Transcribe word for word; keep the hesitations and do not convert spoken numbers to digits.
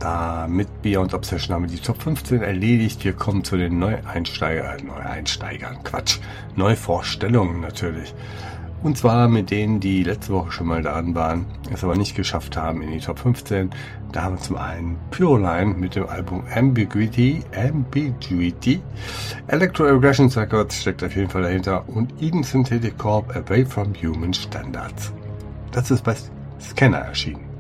Damit Beyond Obsession haben wir die Top fünfzehn erledigt. Wir kommen zu den Neueinsteiger, äh, Neueinsteigern, Quatsch, Neuvorstellungen natürlich. Und zwar mit denen, die letzte Woche schon mal dran waren, es aber nicht geschafft haben in die Top fünfzehn. Da haben wir zum einen Pyroline mit dem Album Ambiguity, Ambiguity. Electro Aggression Records steckt auf jeden Fall dahinter und Eden Synthetic Corp Away from Human Standards. Das ist bei Scanner erschienen.